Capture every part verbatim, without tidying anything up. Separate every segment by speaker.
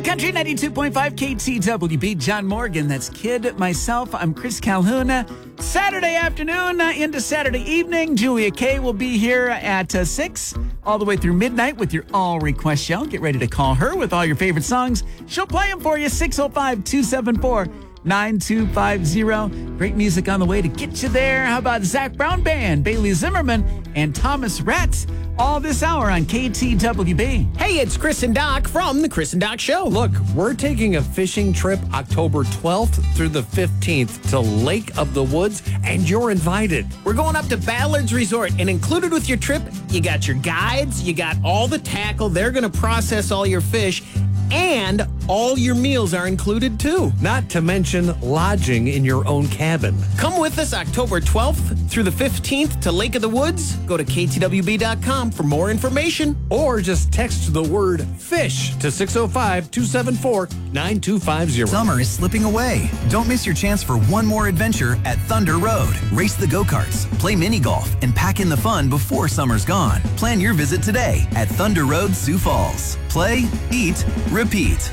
Speaker 1: Country ninety-two point five K T W B, John Morgan. That's Kid, myself. I'm Chris Calhoun. Saturday afternoon uh, into Saturday evening. Julia Kay will be here at uh, six all the way through midnight with your all request show. Get ready to call her with all your favorite songs. She'll play them for you. six oh five, two seven four, nine two five zero. Great music on the way to get you there. How about Zach Brown Band, Bailey Zimmerman, and Thomas Rhett? All this hour on K T W B.
Speaker 2: Hey, it's Chris and Doc from The Chris and Doc Show.
Speaker 3: Look, we're taking a fishing trip October twelfth through the fifteenth to Lake of the Woods, and you're invited.
Speaker 2: We're going up to Ballard's Resort, and included with your trip, you got your guides, you got all the tackle, they're going to process all your fish, and all your meals are included too.
Speaker 3: Not to mention lodging in your own cabin.
Speaker 2: Come with us October twelfth through the fifteenth to Lake of the Woods. Go to K T W B dot com for more information.
Speaker 3: Or just text the word FISH to six oh five, two seven four, nine two five zero.
Speaker 4: Summer is slipping away. Don't miss your chance for one more adventure at Thunder Road. Race the go-karts, play mini golf, and pack in the fun before summer's gone. Plan your visit today at Thunder Road, Sioux Falls. Play, eat, repeat.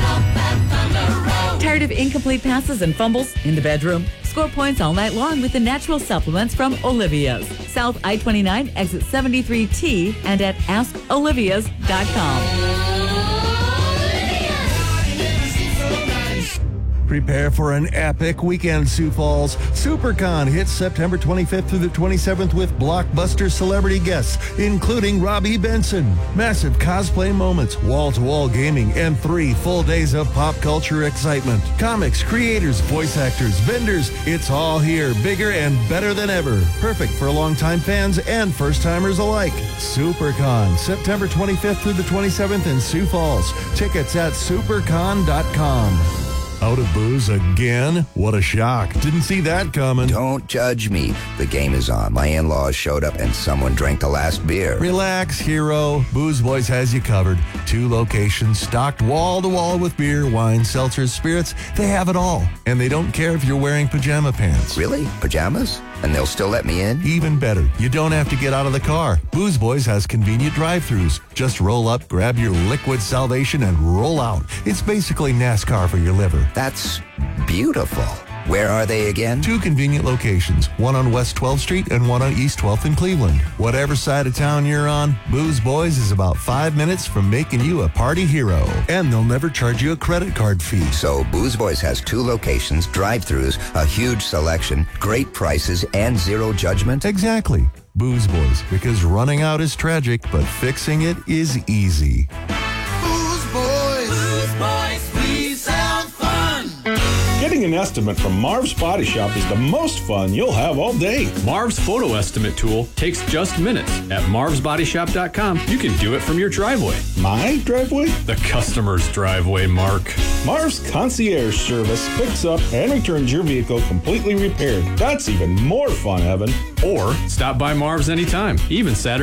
Speaker 5: Tired of incomplete passes and fumbles in the bedroom? Score points all night long with the natural supplements from Olivia's. South I twenty-nine, exit seventy-three T, and at ask olivias dot com.
Speaker 6: Prepare for an epic weekend, Sioux Falls. SuperCon hits September twenty-fifth through the twenty-seventh with blockbuster celebrity guests, including Robbie Benson. Massive cosplay moments, wall-to-wall gaming, and three full days of pop culture excitement. Comics, creators, voice actors, vendors, it's all here, bigger and better than ever. Perfect for longtime fans and first-timers alike. SuperCon, September twenty-fifth through the twenty-seventh in Sioux Falls. Tickets at supercon dot com. Out of booze again? What a shock. Didn't see that coming.
Speaker 7: Don't judge me. The game is on. My in-laws showed up and someone drank the last beer.
Speaker 6: Relax, hero. Booze Boys has you covered. Two locations, stocked wall to wall with beer, wine, seltzers, spirits. They have it all. And they don't care if you're wearing pajama pants.
Speaker 7: Really? Pajamas? And they'll still let me in?
Speaker 6: Even better, you don't have to get out of the car. Booze Boys has convenient drive-thrus. Just roll up, grab your liquid salvation, and roll out. It's basically NASCAR for your liver.
Speaker 7: That's beautiful. Where are they again?
Speaker 6: Two convenient locations, one on West twelfth Street and one on East twelfth in Cleveland. Whatever side of town you're on, Booze Boys is about five minutes from making you a party hero. And they'll never charge you a credit card fee.
Speaker 7: So Booze Boys has two locations, drive-thrus, a huge selection, great prices, and zero judgment?
Speaker 6: Exactly. Booze Boys, because running out is tragic, but fixing it is easy.
Speaker 8: Booze Boys. Booze Boys, we sound fun.
Speaker 9: Getting an estimate from Marv's Body Shop is the most fun you'll have all day.
Speaker 10: Marv's photo estimate tool takes just minutes. At marvs body shop dot com, you can do it from your driveway.
Speaker 9: My driveway?
Speaker 10: The customer's driveway, Mark.
Speaker 9: Marv's concierge service picks up and returns your vehicle completely repaired. That's even more fun, Evan.
Speaker 10: Or stop by Marv's anytime, even Saturday.